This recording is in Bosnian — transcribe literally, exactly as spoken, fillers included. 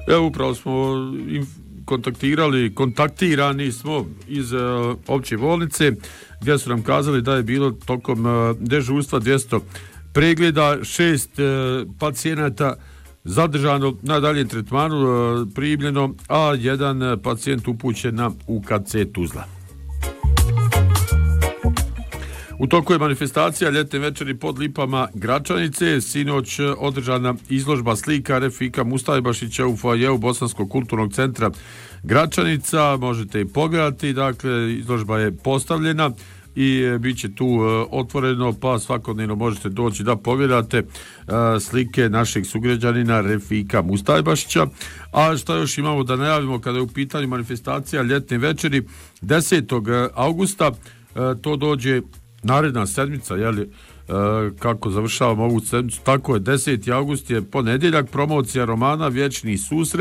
Evo, upravo smo kontaktirali, kontaktirani smo iz uh, opće bolnice, gdje su nam kazali da je bilo tokom uh, dežurstva dvjesto pregleda, šest uh, pacijenata zadržano na daljem tretmanu, uh, primljeno, a jedan uh, pacijent upućen na U K C Tuzla. U toku je manifestacija ljetne večeri pod lipama Gračanice, sinoć održana izložba slika Refika Mustajbašića u foajeu Bosanskog kulturnog centra Gračanica, možete i pogledati, dakle izložba je postavljena i bit će tu otvoreno, pa svakodnevno možete doći da pogledate slike našeg sugrađanina Refika Mustajbašića. A šta još imamo da najavimo kada je u pitanju manifestacija ljetne večeri desetog augusta, to dođe naredna sedmica, jeli, e, kako završavamo ovu sedmicu, tako je, deseti august je ponedjeljak, promocija romana Vječni susret.